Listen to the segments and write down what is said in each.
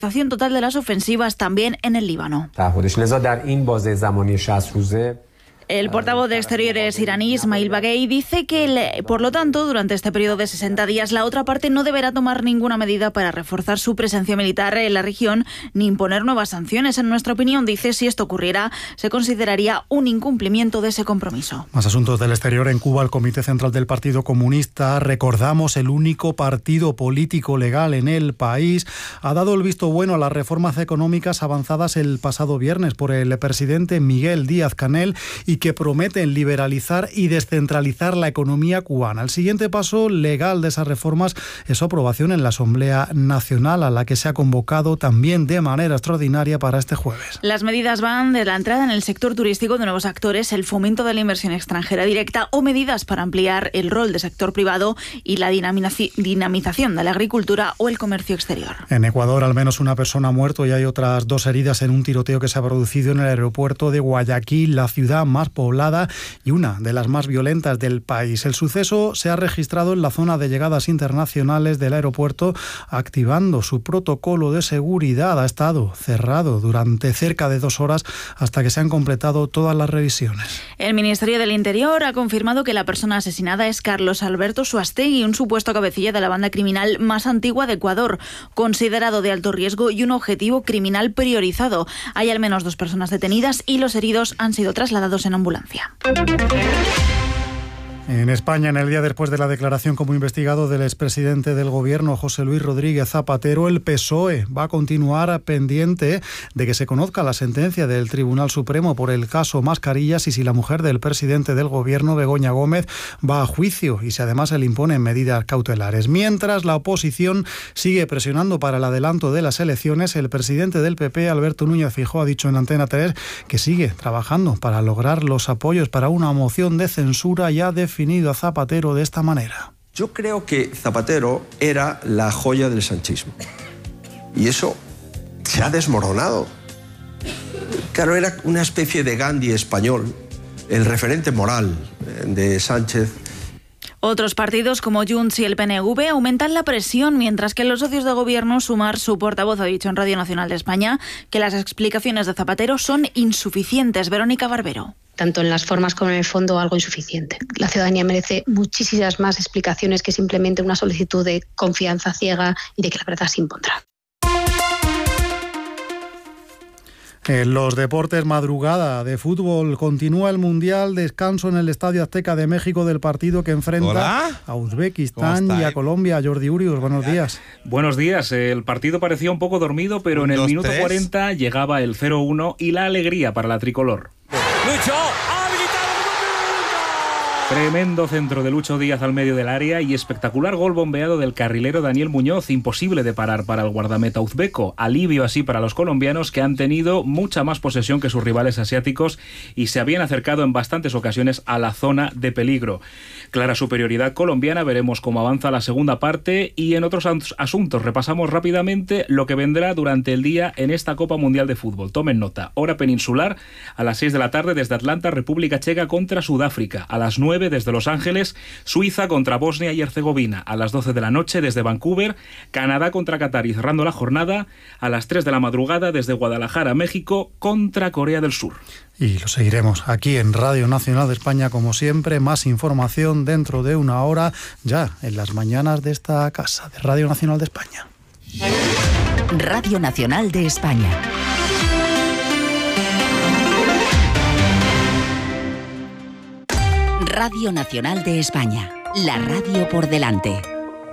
total de las ofensivas también en el Líbano. El portavoz de Exteriores iraní, Ismail Baghei, dice que, por lo tanto, durante este periodo de 60 días, la otra parte no deberá tomar ninguna medida para reforzar su presencia militar en la región ni imponer nuevas sanciones. En nuestra opinión, dice, si esto ocurriera, se consideraría un incumplimiento de ese compromiso. Más asuntos del exterior. En Cuba, el Comité Central del Partido Comunista, recordamos, el único partido político legal en el país, ha dado el visto bueno a las reformas económicas avanzadas el pasado viernes por el presidente Miguel Díaz-Canel y que prometen liberalizar y descentralizar la economía cubana. El siguiente paso legal de esas reformas es su aprobación en la Asamblea Nacional, a la que se ha convocado también de manera extraordinaria para este jueves. Las medidas van de la entrada en el sector turístico de nuevos actores, el fomento de la inversión extranjera directa o medidas para ampliar el rol del sector privado y la dinamización de la agricultura o el comercio exterior. En Ecuador, al menos una persona ha muerto y hay otras 2 heridas en un tiroteo que se ha producido en el aeropuerto de Guayaquil, la ciudad más poblada y una de las más violentas del país. El suceso se ha registrado en la zona de llegadas internacionales del aeropuerto, activando su protocolo de seguridad. Ha estado cerrado durante cerca de 2 horas hasta que se han completado todas las revisiones. El Ministerio del Interior ha confirmado que la persona asesinada es Carlos Alberto Suastegui, un supuesto cabecilla de la banda criminal más antigua de Ecuador, considerado de alto riesgo y un objetivo criminal priorizado. Hay al menos 2 personas detenidas y los heridos han sido trasladados en ambulancia. En España, en el día después de la declaración como investigado del expresidente del Gobierno, José Luis Rodríguez Zapatero, el PSOE va a continuar pendiente de que se conozca la sentencia del Tribunal Supremo por el caso Mascarillas y si la mujer del presidente del Gobierno, Begoña Gómez, va a juicio y si además se le imponen medidas cautelares. Mientras la oposición sigue presionando para el adelanto de las elecciones, el presidente del PP, Alberto Núñez Feijóo, ha dicho en Antena 3 que sigue trabajando para lograr los apoyos para una moción de censura ya definido a Zapatero de esta manera. Yo creo que Zapatero era la joya del sanchismo y eso se ha desmoronado. Claro, era una especie de Gandhi español, el referente moral de Sánchez. Otros partidos como Junts y el PNV aumentan la presión, mientras que los socios de gobierno, Sumar, su portavoz, ha dicho en Radio Nacional de España que las explicaciones de Zapatero son insuficientes. Verónica Barbero. Tanto en las formas como en el fondo, algo insuficiente. La ciudadanía merece muchísimas más explicaciones que simplemente una solicitud de confianza ciega y de que la verdad se impondrá. En los deportes, madrugada de fútbol, continúa el Mundial, descanso en el Estadio Azteca de México del partido que enfrenta a Uzbekistán y a Colombia. Jordi Urius, buenos días. Buenos días. El partido parecía un poco dormido, pero en el minuto 40 llegaba el 0-1 y la alegría para la tricolor. ¡Lucho! Tremendo centro de Lucho Díaz al medio del área y espectacular gol bombeado del carrilero Daniel Muñoz, imposible de parar para el guardameta uzbeco. Alivio así para los colombianos, que han tenido mucha más posesión que sus rivales asiáticos y se habían acercado en bastantes ocasiones a la zona de peligro. Clara superioridad colombiana, veremos cómo avanza la segunda parte y en otros asuntos repasamos rápidamente lo que vendrá durante el día en esta Copa Mundial de Fútbol. Tomen nota, hora peninsular, a las 6 de la tarde desde Atlanta, República Checa contra Sudáfrica, a las 9 desde Los Ángeles, Suiza contra Bosnia y Herzegovina, a las 12 de la noche desde Vancouver, Canadá contra Qatar y cerrando la jornada a las 3 de la madrugada desde Guadalajara, México contra Corea del Sur. Y lo seguiremos aquí en Radio Nacional de España como siempre. Más información dentro de una hora, ya en las mañanas de esta casa de Radio Nacional de España. Radio Nacional de España. Radio Nacional de España, la radio por delante.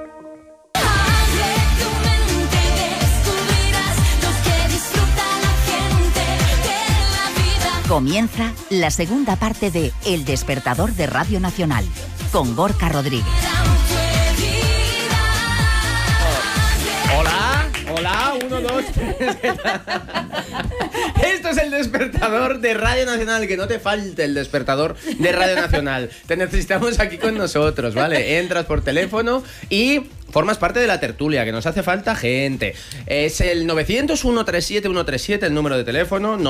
Comienza la segunda parte de El Despertador de Radio Nacional, con Gorka Rodríguez. Hola, 1, 2, 3. Esto es El Despertador de Radio Nacional. Que no te falte el despertador de Radio Nacional. Te necesitamos aquí con nosotros, ¿vale? Entras por teléfono y formas parte de la tertulia, que nos hace falta gente. Es el 900-137-137, el número de teléfono,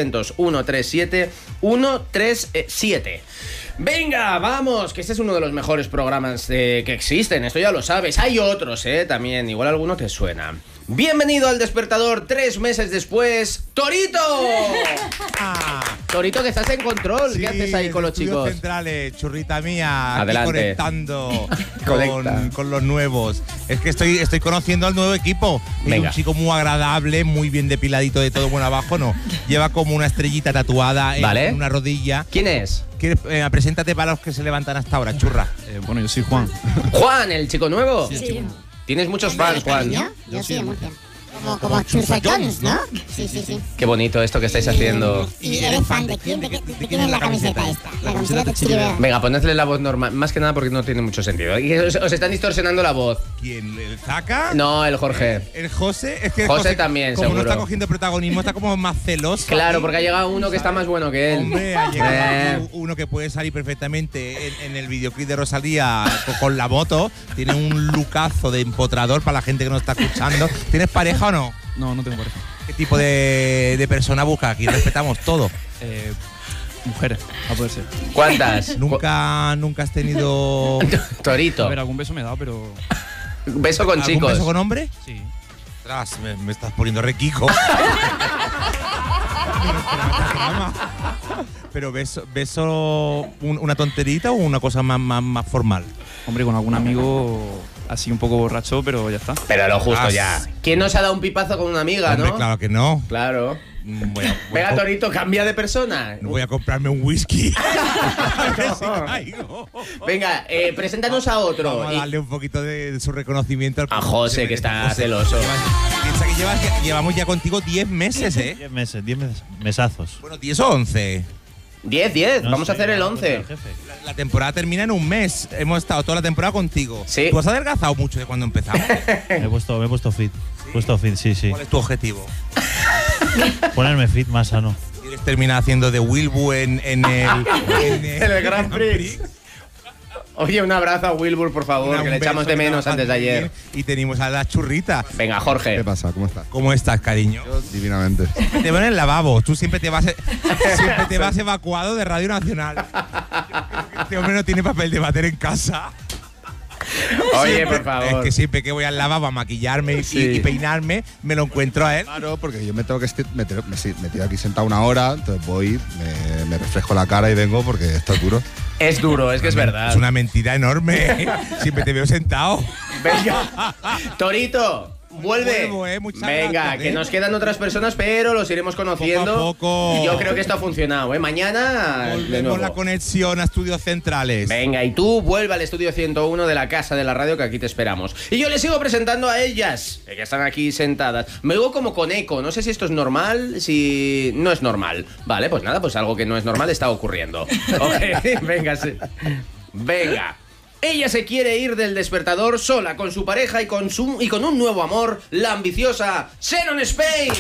900-137-137. Venga, vamos, que este es uno de los mejores programas que existen, esto ya lo sabes. Hay otros, también, igual alguno te suena. Bienvenido al despertador 3 meses después, ¡Torito! Torito, que estás en control. ¿Qué haces ahí con los chicos? Centrales, churrita mía, adelante. aquí conectando con los nuevos. Es que estoy conociendo al nuevo equipo. Es un chico muy agradable, muy bien depiladito de todo bueno abajo, no. Lleva como una estrellita tatuada en una rodilla. ¿Quién es? Preséntate para los que se levantan hasta ahora, churra. Bueno, yo soy Juan. ¿Juan, el chico nuevo? Sí. Tienes muchos fans, Juan. Yo soy Murcia. Como Churzotones, ¿no? Sí. Qué bonito esto que estáis haciendo. ¿Y eres fan de quién? ¿De quién es la camiseta esta? La camiseta de Chiribea. Venga, ponedle la voz normal. Más que nada porque no tiene mucho sentido. Os están distorsionando la voz. ¿Quién? ¿El Zaka? No, el Jorge. ¿El José? Es que José también, como seguro. no está cogiendo protagonismo, está como más celoso. Claro, porque ha llegado uno que está más bueno que él. Hombre, ha llegado uno que puede salir perfectamente en el videoclip de Rosalía con la moto. Tiene un lookazo de empotrador para la gente que nos está escuchando. ¿Tienes pareja o no? No tengo pareja. ¿Qué tipo de persona busca? Aquí respetamos todo. Mujeres, a poder ser. ¿Cuántas? ¿Nunca has tenido Torito? A ver, algún beso me he dado, pero... ¿Beso con chicos? ¿Algún beso con hombre? Sí. Ostras, me estás poniendo requico. Pero beso una tonterita o una cosa más formal. Hombre, con algún amigo así un poco borracho, pero ya está. Pero lo justo ya. ¿Quién nos ha dado un pipazo con una amiga, Hombre, no? claro que no. Claro. Venga, Torito, cambia de persona. No voy a comprarme un whisky. Venga, preséntanos a otro. Vamos a darle un poquito de su reconocimiento a José, que está celoso. Piensa que llevamos ya contigo 10 meses, ¿eh? 10 meses, 10 mesazos. Bueno, 10 o 11. 10. Vamos a hacer el 11. La temporada termina en un mes. Hemos estado toda la temporada contigo. Sí. ¿Tú has adelgazado mucho de cuando empezamos? Me he puesto fit. Puesto fit, sí. ¿Cuál es tu objetivo? Ponerme fit, más sano. ¿Quieres terminar haciendo de Wilbur en el Grand Prix? Oye, un abrazo a Wilbur, por favor, que le echamos de menos antes de ayer. Y tenemos a la churrita. Venga, Jorge. ¿Qué pasa? ¿Cómo estás? ¿Cómo estás, cariño? Yo, divinamente. Te veo en el lavabo. Tú siempre te vas evacuado de Radio Nacional. Este hombre no tiene papel de váter en casa. Oye, por favor. Es que siempre que voy al lavabo a maquillarme y peinarme, me lo encuentro a él. Claro, porque yo me tengo que me tiro aquí sentado una hora, entonces voy, me refresco la cara y vengo porque esto es duro. Es duro, es que es verdad. Es una mentira enorme. Siempre te veo sentado. Venga, Torito. Vuelve. Venga, gracias, que nos quedan otras personas, pero los iremos conociendo. Poco a poco. Yo creo que esto ha funcionado, ¿eh? Mañana volvemos la conexión a Estudios Centrales. Venga, y tú vuelve al estudio 101 de la Casa de la Radio, que aquí te esperamos. Y yo les sigo presentando a ellas, que están aquí sentadas. Me oigo como con eco, no sé si esto es normal, si no es normal. Vale, pues nada, pues algo que no es normal está ocurriendo. Okay, venga, sí. Venga. Ella se quiere ir del despertador sola con su pareja y con un nuevo amor, la ambiciosa Xenon Spain.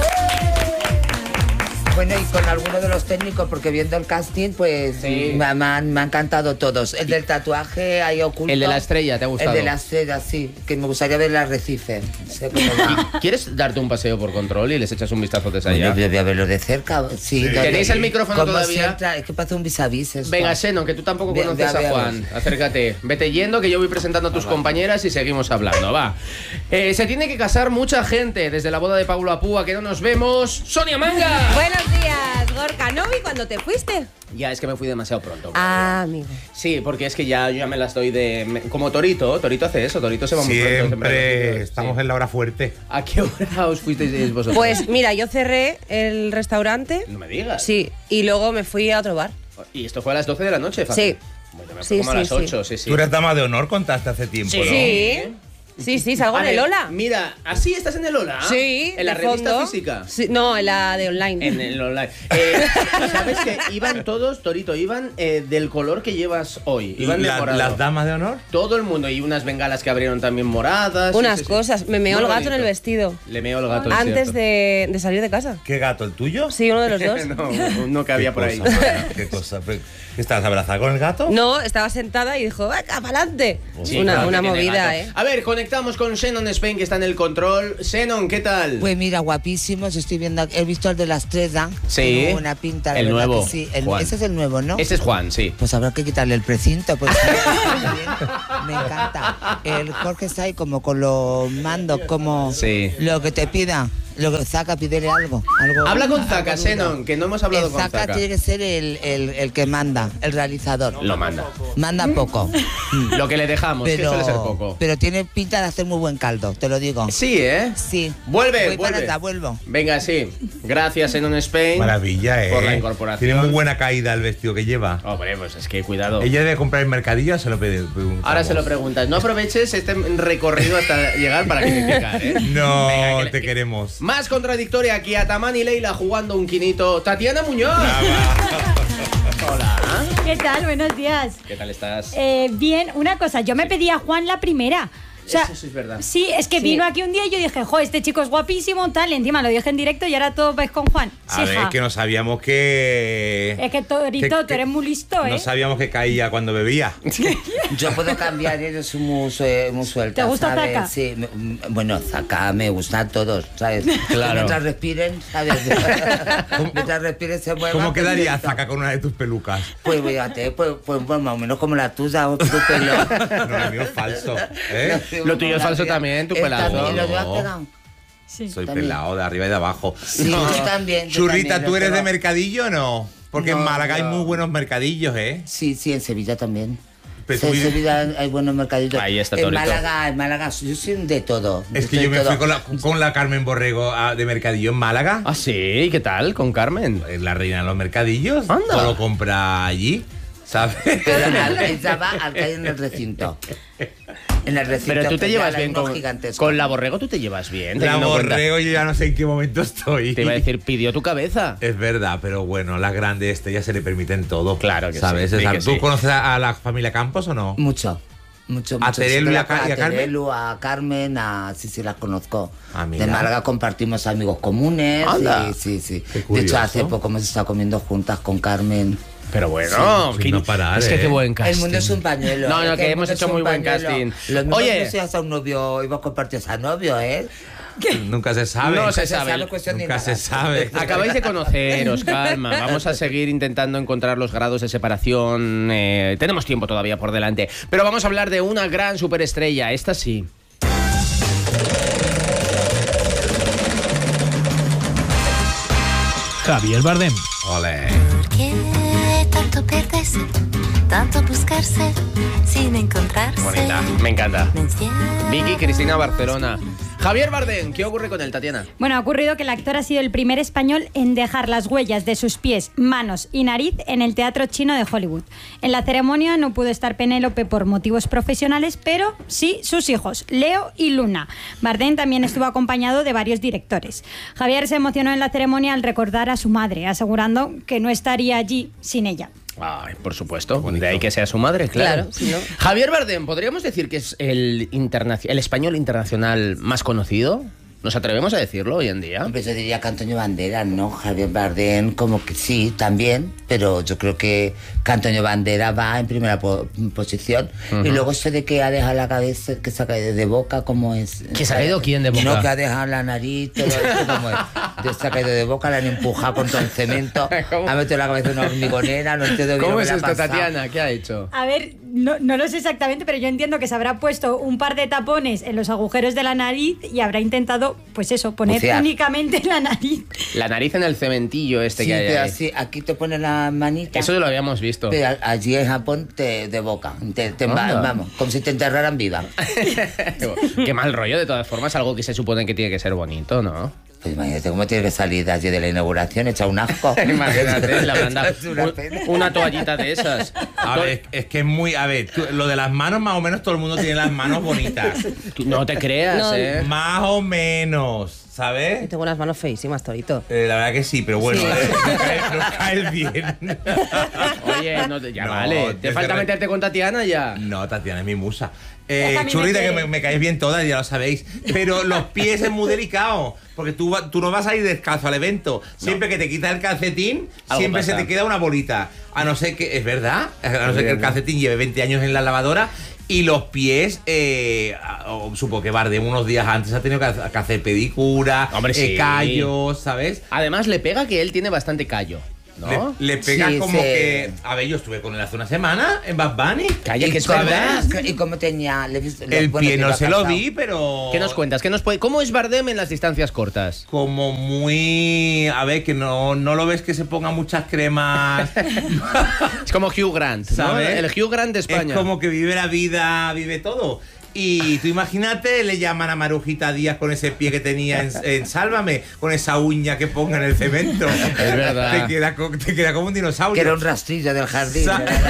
Bueno, y con alguno de los técnicos, porque viendo el casting, pues sí. me han encantado todos. El del tatuaje ahí oculto. El de la estrella, ¿te ha gustado? El de la estrella, sí, que me gustaría ver el arrecife. Sé cómo va. ¿Quieres darte un paseo por control y les echas un vistazo desde allá? Bueno, voy a verlo de cerca. Sí, ¿Tenéis el micrófono todavía? Es que pasa un vis a vis esto. Venga, Xenon, que tú tampoco conoces a Juan. Acércate. Vete yendo, que yo voy presentando a tus compañeras y seguimos hablando, va. Se tiene que casar mucha gente desde la boda de Paulo Apúa, que no nos vemos. ¡Sonia Manga! Buenos días, Gorka. ¿No vi cuando te fuiste? Ya, es que me fui demasiado pronto. Ah, amigo. Sí, porque es que ya me las doy de... Como Torito hace eso, Torito se va muy pronto. Siempre estamos en la hora fuerte. ¿A qué hora os fuisteis vosotros? Pues mira, yo cerré el restaurante. No me digas. Sí, y luego me fui a otro bar. ¿Y esto fue a las 12 de la noche, Fabi? Sí. Bueno, me fui como a las 8, sí. Tú eres dama de honor, contaste hace tiempo, ¿no? Sí, salgo en el Ola. Mira, ¿así estás en el Ola? Sí. ¿En la revista física? Sí, no, en la de online. En el online. ¿Sabes que iban todos, Torito, iban del color que llevas hoy? Iban de morado. ¿Las damas de honor? Todo el mundo. Y unas bengalas que abrieron también moradas. Unas cosas. Me meó el gato en el vestido. Le meó el gato. Antes de salir de casa. ¿Qué gato? ¿El tuyo? Sí, uno de los dos. no cabía por ahí. ¿Qué cosa? ¿Estás abrazada con el gato? No, estaba sentada y dijo, ¡venga, para adelante! Sí, una movida, A ver, conectamos conectamos con Xenon Spain, que está en el control. Xenon, ¿qué tal? Pues mira, guapísimos. Estoy viendo, he visto el de la Estrella. Sí. Tiene buena pinta. El nuevo. Sí. Juan. Ese es el nuevo, ¿no? Ese es Juan, sí. Pues habrá que quitarle el precinto. Pues, me encanta. El Jorge está ahí como con los mandos, como lo que te pida. Lo que Zaka, pídele algo. Habla con Zaka, Xenon, que no hemos hablado con Zaka. Zaka tiene que ser el que manda, el realizador. Lo manda. Manda poco. Lo que le dejamos, que suele ser poco. Pero tiene pinta de hacer muy buen caldo, te lo digo. Sí, ¿eh? Sí. Vuelve. Vuelvo. Venga, sí. Gracias, Xenon Spain. Maravilla, por la incorporación. Tiene muy buena caída el vestido que lleva. Hombre, pues es que cuidado. Ella debe comprar en mercadillo, se lo preguntamos. Ahora se lo preguntas. No aproveches este recorrido hasta llegar para criticar, ¿eh? No, venga, te queremos. Más contradictoria aquí, Ataman y Leila jugando un quinito. Tatiana Muñoz. Hola. ¿Qué tal? Buenos días. ¿Qué tal estás? Bien, una cosa, yo me pedí a Juan la primera. O sea, eso sí es verdad. Sí, es que vino aquí un día y yo dije, jo, este chico es guapísimo, tal, y encima lo dije en directo y ahora todo vais con Juan. A ver, que no sabíamos que... Es que Torito, tú eres muy listo, ¿eh? No sabíamos que caía cuando bebía. Yo puedo cambiar, eres muy suelta. ¿Te gusta ¿sabes? Zaka? Sí, bueno, Zaka me gusta a todos, ¿sabes? Claro. Mientras respiren, ¿sabes? Mientras respiren se muevan. ¿Cómo quedaría Zaka con una de tus pelucas? Pues fíjate, pues más o menos como la tuya o tu pelo. No, el mío es falso, ¿eh? Lo tuyo es falso también, tu pelazo. ¿También lo llevas pegado? Sí. Soy pelado de arriba y de abajo. Sí, yo también. Churrita, ¿tú eres de mercadillo o no? Porque en Málaga hay muy buenos mercadillos, ¿eh? Sí, en Sevilla también. Pero en Sevilla hay buenos mercadillos. Ahí está en Málaga, yo soy de todo. Es que yo me fui con la Carmen Borrego de mercadillo en Málaga. Ah, sí, ¿qué tal con Carmen? Es la reina de los mercadillos. Anda. Solo compra allí, ¿sabes? Pero ella va al que hay en el recinto. En el recinto. Pero tú te llevas bien con la Borrego, tú te llevas bien. La Borrego yo ya no sé en qué momento estoy. Te iba a decir, pidió tu cabeza. Es verdad, pero bueno, la grande ya se le permiten todo. Claro que ¿sabes? sí. ¿Tú conoces a la familia Campos o no? Mucho. ¿A Terelu y a Carmen? Carmen? A Carmen, sí, las conozco. Ah, mira. De Málaga compartimos amigos comunes. Anda. Sí. Qué De hecho, hace poco hemos estado comiendo juntas con Carmen. Pero bueno, sin no parar, es que qué buen casting. El mundo es un pañuelo. No, que hemos hecho muy buen casting. Oye, no seas a un novio y vos compartías a novio, ¿eh? Nunca se sabe. No se sabe. Nunca se sabe. Acabáis de conoceros, calma. Vamos a seguir intentando encontrar los grados de separación. Tenemos tiempo todavía por delante. Pero vamos a hablar de una gran superestrella. Esta sí. Javier Bardem. Olé. ¿Por qué tanto perderse, tanto buscarse sin encontrarse? Bonita, me encanta. Vicky Cristina Barcelona. Javier Bardem, ¿qué ocurre con él, Tatiana? Bueno, ha ocurrido que el actor ha sido el primer español en dejar las huellas de sus pies, manos y nariz en el Teatro Chino de Hollywood. En la ceremonia no pudo estar Penélope por motivos profesionales, pero sí sus hijos, Leo y Luna. Bardem también estuvo acompañado de varios directores. Javier se emocionó en la ceremonia al recordar a su madre, asegurando que no estaría allí sin ella. Ay, por supuesto, de ahí que sea su madre, claro. Sí, ¿no? Javier Bardem, ¿podríamos decir que es el español internacional más conocido? ¿Nos atrevemos a decirlo hoy en día? Hombre, yo diría que Antonio Banderas, ¿no? Javier Bardem, como que sí, también, pero yo creo que Antonio Banderas va en primera posición. Y luego eso de que ha dejado la cabeza, que se ha caído de boca, ¿cómo es? ¿Que se ha caído quién de boca? No, que ha dejado la nariz, todo esto, ¿cómo es? Se ha caído de boca, la han empujado contra el cemento, ha metido la cabeza en una hormigonera, no entiendo bien. ¿Cómo es esto, Tatiana? ¿Qué ha hecho? A ver, no lo sé exactamente, pero yo entiendo que se habrá puesto un par de tapones en los agujeros de la nariz y habrá intentado, pues eso, poner únicamente la nariz. La nariz en el cementillo que hay pero ahí. así, aquí te ponen la manita. Eso lo habíamos visto. Pero allí en Japón de boca, vamos, como si te enterraran viva. Qué mal rollo, de todas formas, algo que se supone que tiene que ser bonito, ¿no? Pues imagínate cómo tiene que salir de allí de la inauguración, hecha un asco. Imagínate, la banda, una toallita de esas. A ver, es que es muy... A ver, lo de las manos, más o menos todo el mundo tiene las manos bonitas. No te creas, No. Más o menos, ¿sabes? Tengo unas manos feísimas, Torito. La verdad que sí, pero bueno, Sí. no caes bien. Oye, ya vale. ¿Te falta meterte con Tatiana ya? No, Tatiana es mi musa. Déjame Churrita, meter. que me caéis bien todas, ya lo sabéis. Pero los pies es muy delicado. Porque tú no vas a ir descalzo al evento. Siempre que te quitas el calcetín, Algo siempre pasa. se te queda una bolita. A no ser que, es verdad, a no ser que el calcetín lleve 20 años en la lavadora. Y los pies, supongo que Bardem unos días antes ha tenido que hacer pedicura, callos, ¿sabes? Además le pega que él tiene bastante callo, ¿no? Le pega como que... A ver, yo estuve con él hace una semana en Bad Bunny. Calla, que es verdad. ¿Y cómo tenía? El pie no se lo vi, pero... ¿Qué nos cuentas? ¿Cómo es Bardem en las distancias cortas? Como muy... A ver, que no lo ves que se ponga muchas cremas. Es como Hugh Grant, ¿no? ¿Sabes? El Hugh Grant de España. Es como que vive la vida, vive todo. Y tú imagínate, le llaman a Marujita Díaz con ese pie que tenía en Sálvame, con esa uña que ponga en el cemento. Es verdad. Te queda como un dinosaurio. Que era un rastrillo del jardín.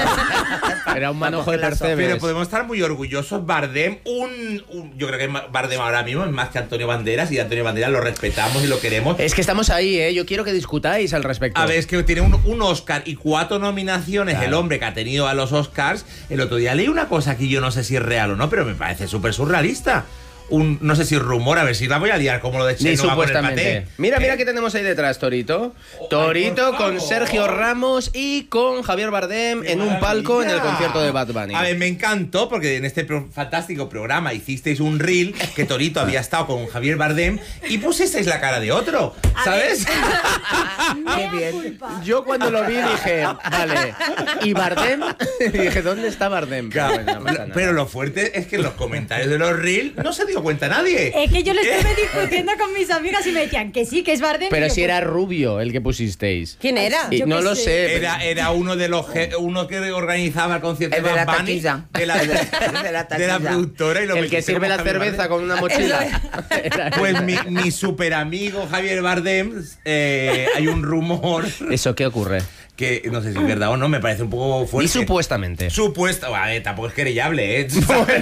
Era un manojo de percebes. Pero podemos estar muy orgullosos. Bardem, yo creo que Bardem ahora mismo es más que Antonio Banderas, y Antonio Banderas lo respetamos y lo queremos. Es que estamos ahí, ¿eh? Yo quiero que discutáis al respecto. A ver, es que tiene un Oscar y 4 nominaciones, claro. El hombre que ha tenido a los Oscars. El otro día leí una cosa que yo no sé si es real o no, pero me parece súper surrealista. No sé si rumor, a ver si la voy a liar como lo de Chenoa con el paté. Mira qué tenemos ahí detrás, Torito. Torito con Sergio Ramos y con Javier Bardem en un palco en el concierto de Bad Bunny. A ver, me encantó porque en este fantástico programa hicisteis un reel que Torito había estado con Javier Bardem y pusisteis la cara de otro, ¿sabes? Qué bien. Yo cuando lo vi dije, vale, ¿y Bardem? Dije, ¿dónde está Bardem? Claro, pero lo fuerte es que en los comentarios de los reels no se dio cuenta nadie. Es que yo lo estuve discutiendo con mis amigas y me decían que sí, que es Bardem. Pero si era rubio el que pusisteis. ¿Quién era? No lo sé. Era uno de los uno que organizaba el concierto de Bad la Bunny, taquilla. de la productora, y lo el que sirve la cerveza con una mochila. Pues mi super amigo Javier Bardem, hay un rumor. ¿Eso qué ocurre? Que no sé si es verdad o no, me parece un poco fuerte. Y supuestamente. Vale, tampoco es querellable, ¿eh?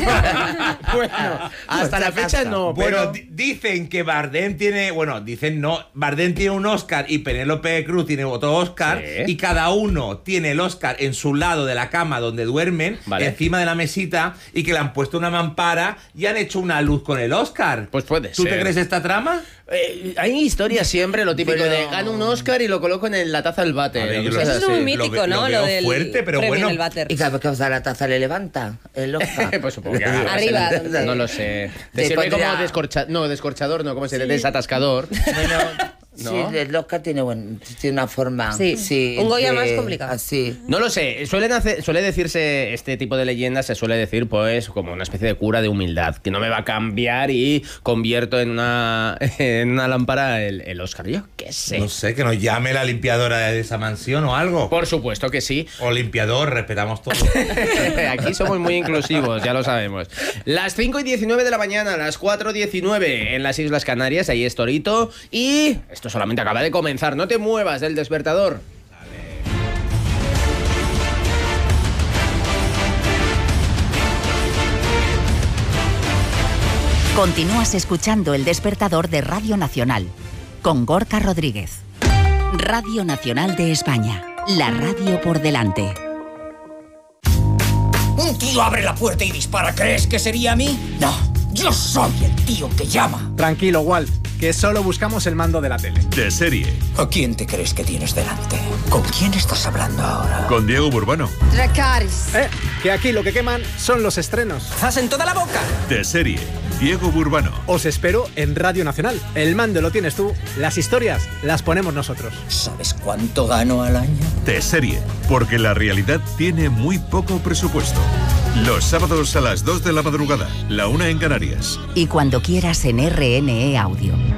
Bueno, hasta la fecha no. Bueno, dicen que Bardem tiene... Bueno, dicen no. Bardem tiene un Oscar y Penélope Cruz tiene otro Oscar. ¿Sí? Y cada uno tiene el Oscar en su lado de la cama donde duermen, vale, encima de la mesita, y que le han puesto una mampara y han hecho una luz con el Oscar. Pues puede ser. ¿Tú te crees esta trama? Hay historias siempre, lo típico de gano un Oscar y lo coloco en la taza del váter. Eso es muy mítico, ¿no? Lo del fuerte, pero premio bueno. del váter. ¿Y cada vez que os da la taza le levanta el Oscar? Pues supongo que arriba. No lo sé. Te sirve como descorchador, no, ¿cómo se dice? Desatascador. ¿No? Sí, el Oscar tiene una forma. Sí, un Goya más complicado. Así. No lo sé. Suele decirse, este tipo de leyendas se suele decir, pues, como una especie de cura de humildad, que no me va a cambiar y convierto en una lámpara el Oscar. Yo qué sé. No sé, que nos llame la limpiadora de esa mansión o algo. Por supuesto que sí. O limpiador, respetamos todo. Aquí somos muy inclusivos, ya lo sabemos. Las 5:19 de la mañana, las 4:19 en las Islas Canarias, ahí es Torito. Y esto solamente acaba de comenzar, no te muevas del despertador. Continúas escuchando El Despertador de Radio Nacional con Gorka Rodríguez. Radio Nacional de España, la radio por delante. Un tío abre la puerta y dispara. ¿Crees que sería a mí? No, yo soy el tío que llama. Tranquilo, Walt, que solo buscamos el mando de la tele. De serie. ¿A quién te crees que tienes delante? ¿Con quién estás hablando ahora? Con Diego Burbano. Dracarys. Que aquí lo que queman son los estrenos. ¡Zas en toda la boca! De serie. Diego Burbano. Os espero en Radio Nacional. El mando lo tienes tú, las historias las ponemos nosotros. ¿Sabes cuánto gano al año? De serie, porque la realidad tiene muy poco presupuesto. Los sábados a las 2 de la madrugada, la 1 en Canarias. Y cuando quieras en RNE Audio.